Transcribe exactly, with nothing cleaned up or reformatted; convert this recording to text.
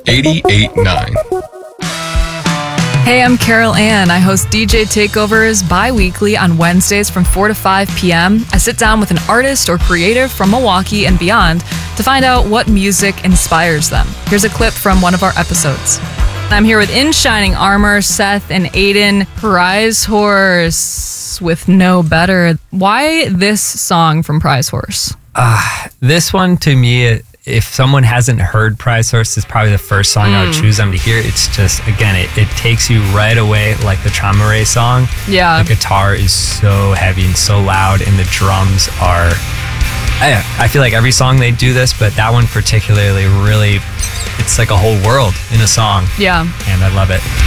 eighty-eight point nine. Hey, I'm Carol Ann. I host D J Takeovers bi-weekly on Wednesdays from four to five p.m. I sit down with an artist or creative from Milwaukee and beyond to find out what music inspires them. Here's a clip from one of our episodes. I'm here with In Shining Armor, Seth and Aiden. Prize Horse with No Better. Why this song from Prize Horse? Uh, this one, to me, if someone hasn't heard Prize Horse, it's probably the first song mm. I would choose them to hear. It's just, again, it, it takes you right away, like the Trauma Ray song. Yeah. The guitar is so heavy and so loud, and the drums are... I, I feel like every song they do this, but that one particularly really, it's like a whole world in a song. Yeah. And I love it.